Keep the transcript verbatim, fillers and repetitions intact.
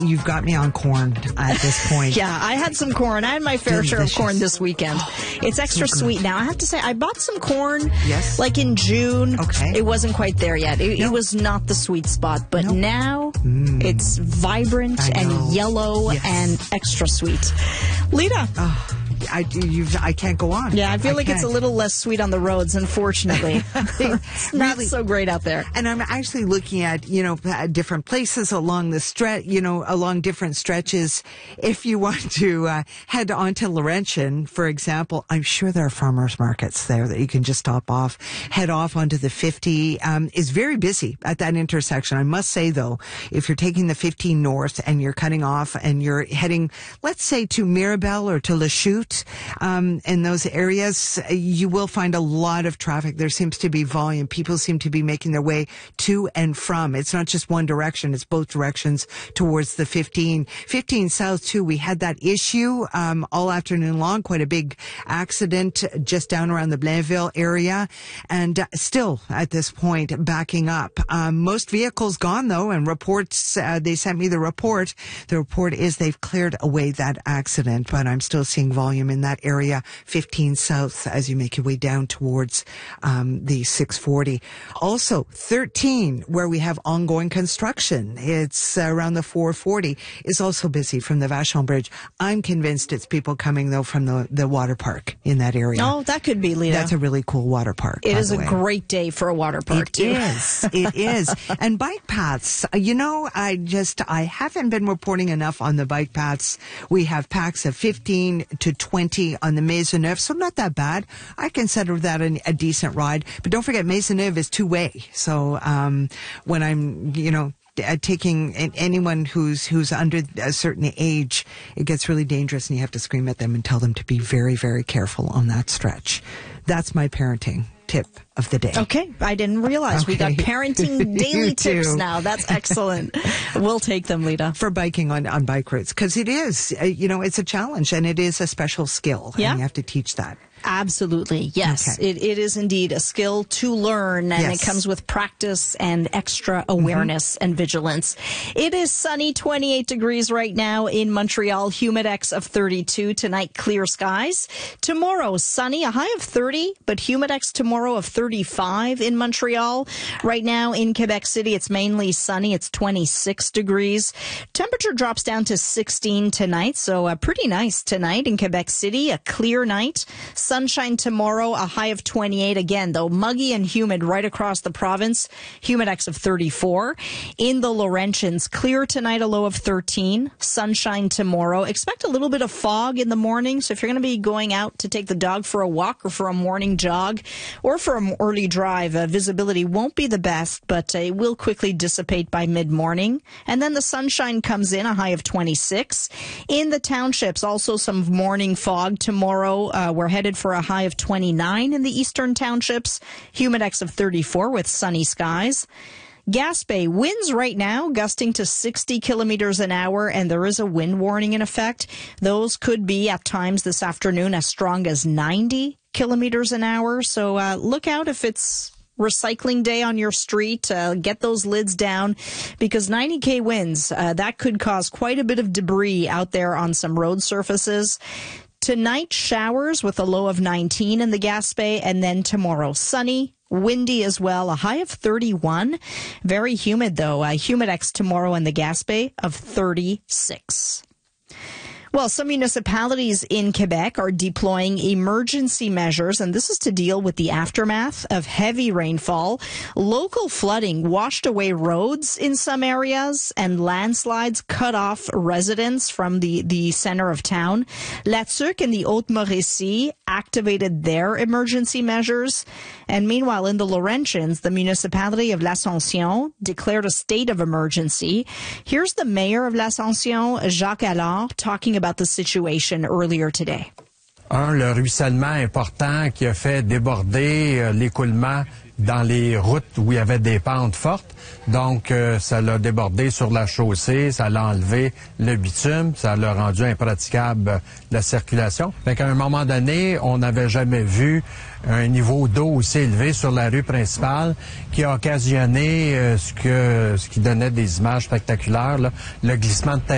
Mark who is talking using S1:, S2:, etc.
S1: You've got me on corn at this point.
S2: Yeah, I had some corn. I had my fair
S1: Delicious.
S2: share of corn this weekend.
S1: Oh,
S2: it's extra
S1: so
S2: sweet now. I have to say, I bought some corn
S1: Yes.
S2: like in June.
S1: Okay.
S2: It wasn't quite there yet. It,
S1: No.
S2: it was not the sweet spot. But
S1: No.
S2: now
S1: Mm.
S2: it's vibrant
S1: I know.
S2: and yellow
S1: Yes.
S2: and extra sweet. Lita.
S1: Oh, I, you've, I can't go on.
S2: Yeah, I feel like it's a
S1: can't.
S2: little less sweet on the roads, unfortunately. It's not
S1: Really.
S2: so great out there.
S1: And I'm actually looking at, you know, different places along the stretch, you know, along different stretches. If you want to uh, head on to Laurentian, for example, I'm sure there are farmers markets there that you can just stop off, head off onto the fifty. Um, it's very busy at that intersection. I must say, though, if you're taking the fifteen north and you're cutting off and you're heading, let's say, to Mirabel or to Lachute, um, in those areas, you will find a lot of traffic. There seems to be volume. People seem to be making their way to and from. It's not just one direction. It's both directions towards the fifteen. fifteen South, too. We had that issue um, all afternoon long. Quite a big accident just down around the Blainville area. And uh, still, at this point, backing up. Um, most vehicles gone, though, and reports, uh, they sent me the report. The report is they've cleared away that accident, but I'm still seeing volume in that area, fifteen South, as you make your way down towards um, the six forty. Also, thirteen, where we have ongoing construction. It's uh, around the four forty, is also busy from the Vachon Bridge. I'm convinced it's people coming, though, from the, the water park in that area.
S2: Oh, that could be, Lita.
S1: That's a really cool water park.
S2: It
S1: by
S2: is
S1: the
S2: a
S1: way.
S2: great day for a water park,
S1: It
S2: too.
S1: is. It is. And bike paths. You know, I just, I haven't been reporting enough on the bike paths. We have packs of fifteen to twenty on the Maisonneuve, so not that bad. I consider that a, a decent ride. But don't forget, Maisonneuve is two-way. So um, when I'm, you know, Uh, taking anyone who's who's under a certain age, it gets really dangerous, and you have to scream at them and tell them to be very, very careful on that stretch. That's my parenting tip of the day.
S2: Okay, I didn't realize we got
S1: Okay.
S2: parenting daily
S1: You
S2: tips
S1: too.
S2: now. That's excellent. We'll take them, Lita.
S1: For biking on, on bike routes, because it is, uh, you know, it's a challenge, and it is a special skill.
S2: Yeah.
S1: And you have to teach that.
S2: Absolutely, yes.
S1: Okay.
S2: It, it is indeed a skill to learn, and
S1: Yes.
S2: it comes with practice and extra awareness mm-hmm. and vigilance. It is sunny, twenty-eight degrees right now in Montreal, humidex of thirty-two. Tonight, clear skies. Tomorrow, sunny, a high of thirty, but humidex tomorrow of thirty-five in Montreal. Right now in Quebec City, it's mainly sunny. It's twenty-six degrees. Temperature drops down to sixteen tonight, so uh, pretty nice tonight in Quebec City. A clear night. Sunshine tomorrow, a high of twenty-eight. Again, though, muggy and humid right across the province. Humidex of thirty-four. In the Laurentians, clear tonight, a low of thirteen. Sunshine tomorrow. Expect a little bit of fog in the morning. So if you're going to be going out to take the dog for a walk or for a morning jog or for an early drive, uh, visibility won't be the best, but uh, it will quickly dissipate by mid-morning. And then the sunshine comes in, a high of twenty-six. In the townships, also some morning fog tomorrow. Uh, we're headed for a high of twenty-nine in the eastern townships, humidex of thirty-four with sunny skies. Gaspé, winds right now gusting to sixty kilometers an hour, and there is a wind warning in effect. Those could be at times this afternoon as strong as ninety kilometers an hour. So uh, look out if it's recycling day on your street. Uh, get those lids down, because ninety K winds, uh, that could cause quite a bit of debris out there on some road surfaces. Tonight, showers with a low of nineteen in the Gaspé, and then tomorrow, sunny, windy as well, a high of thirty-one. Very humid, though. Uh, humidex tomorrow in the Gaspé of thirty-six. Well, some municipalities in Quebec are deploying emergency measures, and this is to deal with the aftermath of heavy rainfall. Local flooding washed away roads in some areas, and landslides cut off residents from the, the center of town. La Tuque and the Haute-Mauricie activated their emergency measures. And meanwhile, in the Laurentians, the municipality of L'Ascension declared a state of emergency. Here's the mayor of L'Ascension, Jacques Allard, talking about the situation earlier today.
S3: Un, le ruissellement important qui a fait déborder euh, l'écoulement dans les routes où il y avait des pentes fortes. Donc, euh, ça l'a débordé sur la chaussée, ça l'a enlevé le bitume, ça l'a rendu impraticable euh, la circulation. Fait qu'à un moment donné, on n'avait jamais vu un niveau d'eau aussi élevé sur la rue principale qui a occasionné euh, ce que ce qui donnait des images spectaculaires, là, le glissement de terre.